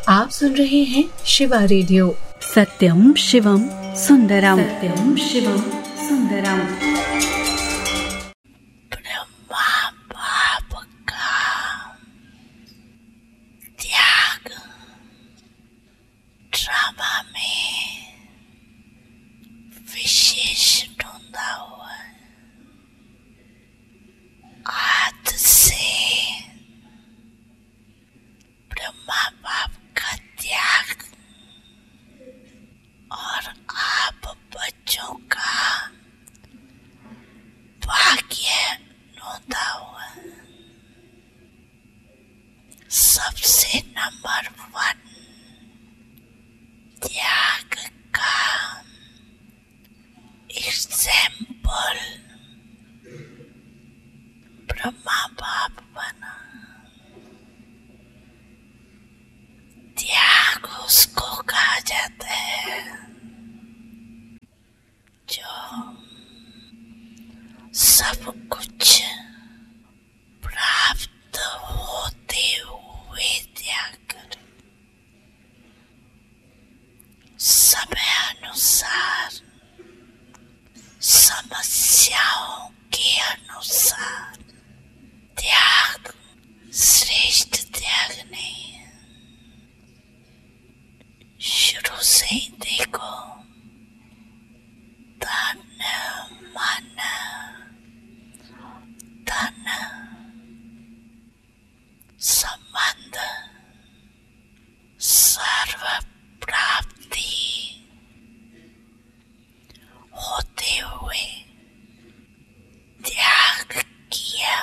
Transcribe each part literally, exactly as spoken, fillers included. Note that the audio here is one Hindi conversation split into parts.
आप सुन रहे हैं शिवा रेडियो। सत्यम शिवम सुंदरम, सत्यम शिवम सुंदरम। ब्रह्मा बाप का त्याग ड्रामा में विशेष ढूंढा हुआ है। आज से ब्रह्मा बाप का त्याग और आप बच्चों का भाग्य ढूंढा हुआ है। सबसे नंबर वन त्याग का एग्जाम्पल ब्रह्मा बाप बना। त्याग उसको कहा जाता है जो सब कुछ प्राप्त होते हुए त्याग करे, समय अनुसार, समस्याओं के अनुसार। त्याग श्रेष्ठ त्याग नहीं है। शुरू से ही देखो, तन मन धन संबंध सर्व प्राप्ति होते हुए त्याग किया।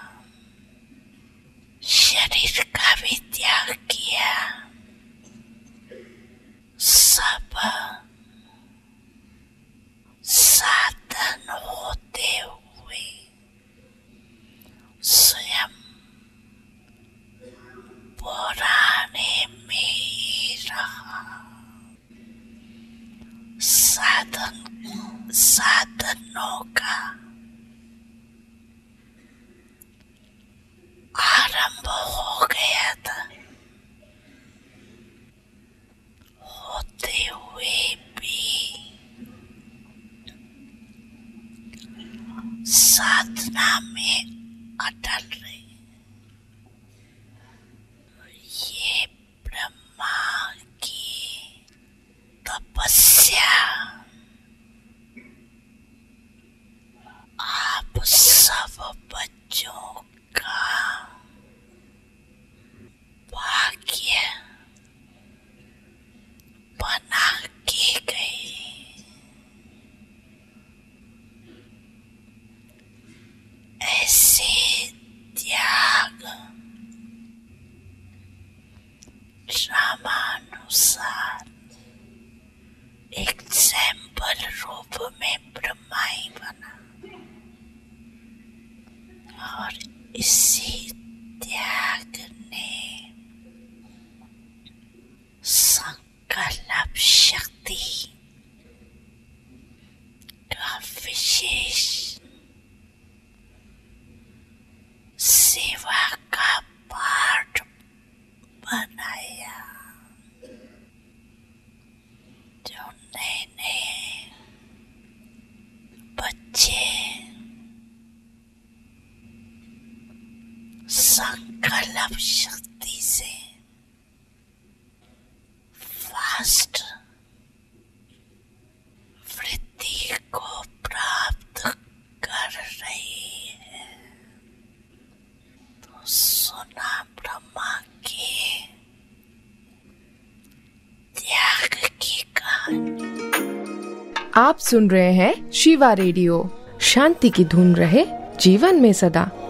शरीर का भी त्याग किया। सब साधन होते हुए स्वयं पुराने में ही रहा। साधन साधनों का आरंभ हो गया था। होते हुए भी साधना में अटल रही। ये ब्रह्मा की तपस्या आप सब बच्चों का भाग्य बना के गई। ऐसे त्याग ड्रामानुसार एग्जाम्पल रूप में ब्रह्मा ही बना। और इसी त्याग ने संकल्प शक्ति का विशेष सेवा का पाठ बनाया। जो नए नए बच्चे संकल्प शक्ति से फास्ट वृद्धि को प्राप्त कर रही है, तो सुना ब्रह्मा के त्याग की कहानी। आप सुन रहे हैं शिवा रेडियो। शांति की धुन रहे जीवन में सदा।